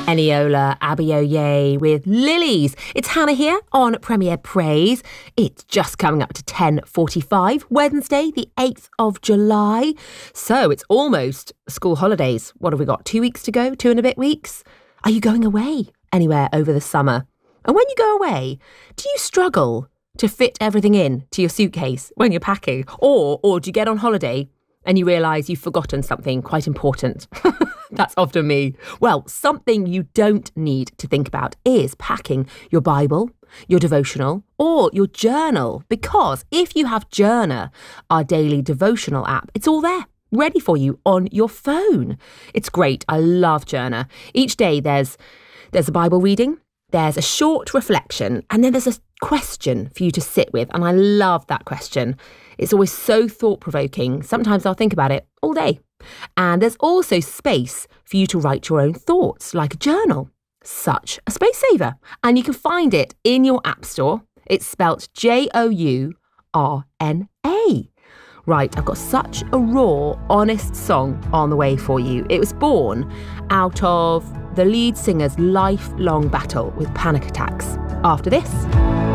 Eniola Abiyoye with Lilies. It's Hannah here on Premier Praise. It's just coming up to 10:45, Wednesday, the 8th of July. So it's almost school holidays. What have we got? 2 weeks to go? 2 and a bit weeks? Are you going away anywhere over the summer? And when you go away, do you struggle to fit everything in to your suitcase when you're packing? Or do you get on holiday and you realise you've forgotten something quite important? That's often me. Well, something you don't need to think about is packing your Bible, your devotional, or your journal. Because if you have Journer, our daily devotional app, it's all there, ready for you on your phone. It's great. I love Journer. Each day there's a Bible reading, there's a short reflection, and then there's a question for you to sit with. And I love that question. It's always so thought-provoking. Sometimes I'll think about it all day. And there's also space for you to write your own thoughts, like a journal. Such a space saver. And you can find it in your app store. It's spelt Journa. Right, I've got such a raw, honest song on the way for you. It was born out of the lead singer's lifelong battle with panic attacks. After this...